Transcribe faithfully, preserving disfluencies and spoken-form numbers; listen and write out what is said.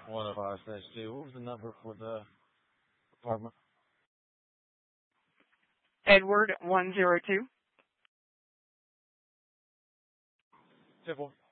one oh five slash two. What was the number for the apartment? Edward one zero two. Ten four.